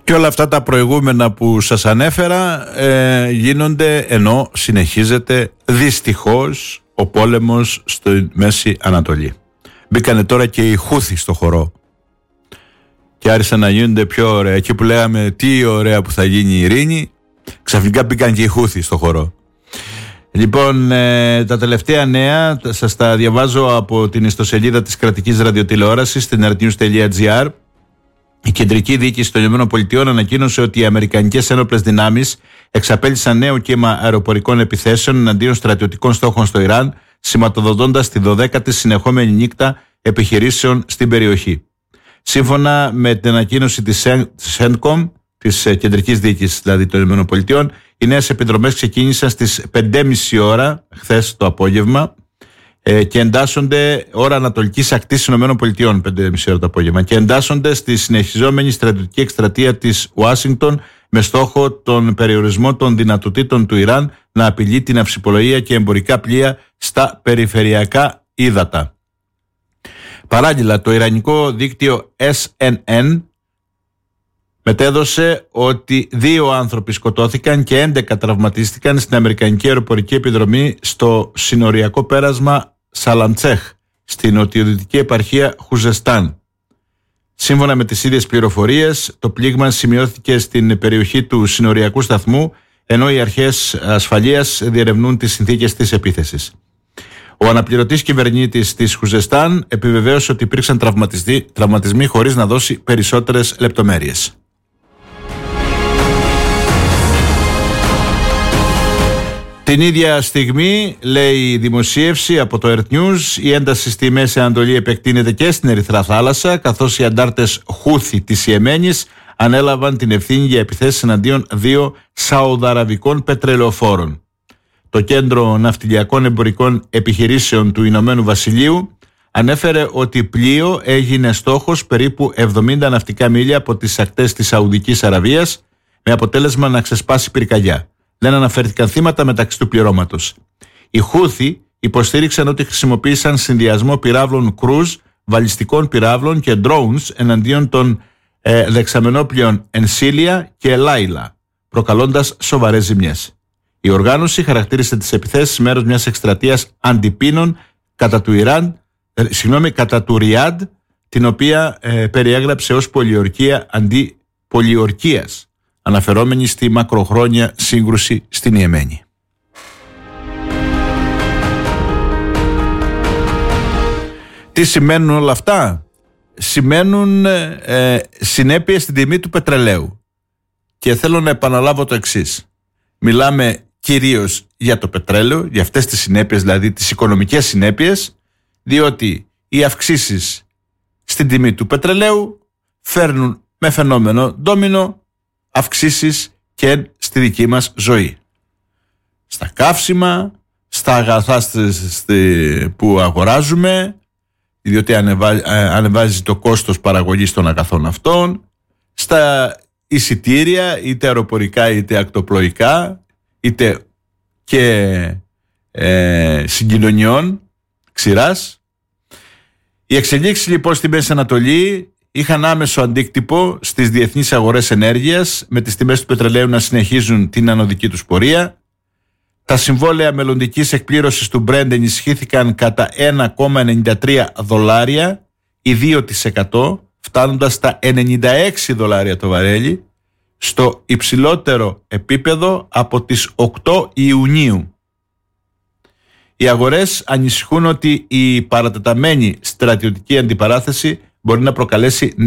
Και όλα αυτά τα προηγούμενα που σας ανέφερα γίνονται ενώ συνεχίζεται δυστυχώς ο πόλεμος στη Μέση Ανατολή. Μπήκανε τώρα και οι Χούθοι στο χορό και άρχισαν να γίνονται πιο ωραία. Εκεί που λέγαμε τι ωραία που θα γίνει η ειρήνη, ξαφνικά μπήκαν και οι Χούθοι στο χορό. Λοιπόν, τα τελευταία νέα σας τα διαβάζω από την ιστοσελίδα της κρατικής ραδιοτηλεόρασης, την rtnews.gr. Η κεντρική διοίκηση των ΗΠΑ ανακοίνωσε ότι οι αμερικανικές ένοπλες δυνάμεις εξαπέλυσαν νέο κύμα αεροπορικών επιθέσεων εναντίον στρατιωτικών στόχων στο Ιράν, σηματοδοτώντας τη 12η συνεχόμενη νύχτα επιχειρήσεων στην περιοχή. Σύμφωνα με την ανακοίνωση της CENTCOM, της κεντρικής διοίκησης δηλαδή των ΗΠΑ, οι νέες επιδρομές ξεκίνησαν στις 5.30 ώρα χθες το απόγευμα και εντάσσονται ώρα ανατολικής ακτής των ΗΠΑ, 5.30 ώρα το απόγευμα, και εντάσσονται στη συνεχιζόμενη στρατιωτική εκστρατεία της Ουάσιγκτον με στόχο τον περιορισμό των δυνατοτήτων του Ιράν να απειλεί την ναυσιπλοεία και εμπορικά πλοία στα περιφερειακά ύδατα. Παράλληλα, το ιρανικό δίκτυο SNN μετέδωσε ότι 2 άνθρωποι σκοτώθηκαν και 11 τραυματίστηκαν στην αμερικανική αεροπορική επιδρομή στο συνοριακό πέρασμα Σαλαντσέχ, στην νοτιοδυτική επαρχία Χουζεστάν. Σύμφωνα με τις ίδιες πληροφορίες, το πλήγμα σημειώθηκε στην περιοχή του συνοριακού σταθμού, ενώ οι αρχές ασφαλείας διερευνούν τις συνθήκες της επίθεσης. Ο αναπληρωτής κυβερνήτης της Χουζεστάν επιβεβαίωσε ότι υπήρξαν τραυματισμοί χωρίς να δώσει περισσότερες λεπτομέρειες. Την ίδια στιγμή, λέει η δημοσίευση από το Earth News, η ένταση στη Μέση Ανατολή επεκτείνεται και στην Ερυθρά Θάλασσα, καθώς οι αντάρτες Χούθη της Ιεμένης ανέλαβαν την ευθύνη για επιθέσεις εναντίον 2 σαουδαραβικών πετρελαιοφόρων. Το Κέντρο Ναυτιλιακών Εμπορικών Επιχειρήσεων του Ηνωμένου Βασιλείου ανέφερε ότι πλοίο έγινε στόχος περίπου 70 ναυτικά μίλια από τις ακτές της Σαουδικής Αραβίας, με αποτέλεσμα να ξεσπάσει πυρκαγιά. Δεν αναφέρθηκαν θύματα μεταξύ του πληρώματος. Οι Χούθοι υποστήριξαν ότι χρησιμοποίησαν συνδυασμό πυράβλων κρούζ, βαλιστικών πυράβλων και drones εναντίον των δεξαμενόπλοιων Ενσίλια και Λάιλα, προκαλώντας σοβαρές ζημιές. Η οργάνωση χαρακτήρισε τις επιθέσεις μέρος μιας εκστρατείας αντιπίνων κατά του Ριάντ, την οποία περιέγραψε ως πολιορκία αντί πολιορκίας, αναφερόμενη στη μακροχρόνια σύγκρουση στην Ιεμένη. Τι σημαίνουν όλα αυτά? Σημαίνουν συνέπειες στην τιμή του πετρελαίου. Και θέλω να επαναλάβω το εξής. Μιλάμε κυρίως για το πετρέλαιο, για αυτές τις συνέπειες, δηλαδή τις οικονομικές συνέπειες, διότι οι αυξήσεις στην τιμή του πετρελαίου φέρνουν με φαινόμενο ντόμινο αυξήσεις και στη δική μας ζωή. Στα καύσιμα, στα αγαθά που αγοράζουμε, διότι ανεβάζει το κόστος παραγωγής των αγαθών αυτών, στα εισιτήρια, είτε αεροπορικά είτε ακτοπλοϊκά, είτε και συγκοινωνιών ξηράς. Οι εξελίξεις λοιπόν στη Μέση Ανατολή είχαν άμεσο αντίκτυπο στις διεθνείς αγορές ενέργειας, με τις τιμές του πετρελαίου να συνεχίζουν την ανωδική τους πορεία. Τα συμβόλαια μελλοντικής εκπλήρωσης του Brent ενισχύθηκαν κατά $1,93 ή 2%, φτάνοντας στα $96 το βαρέλι, στο υψηλότερο επίπεδο από τις 8 Ιουνίου. Οι αγορές ανησυχούν ότι η παρατεταμένη στρατιωτική αντιπαράθεση μπορεί να προκαλέσει